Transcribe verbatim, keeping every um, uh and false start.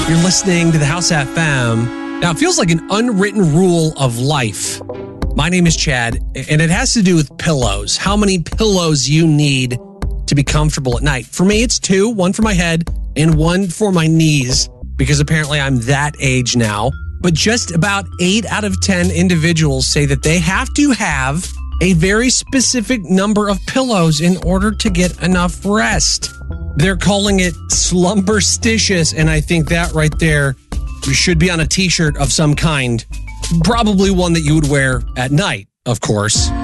You're listening to the House F M. Now, it feels like an unwritten rule of life. My name is Chad, and it has to do with pillows. How many pillows you need to be comfortable at night. For me, it's two, one for my head and one for my knees, because apparently I'm that age now. But just about eight out of ten individuals say that they have to have a very specific number of pillows in order to get enough rest. They're calling it slumberstitious, and I think that right there should be on a t-shirt of some kind. Probably one that you would wear at night, of course.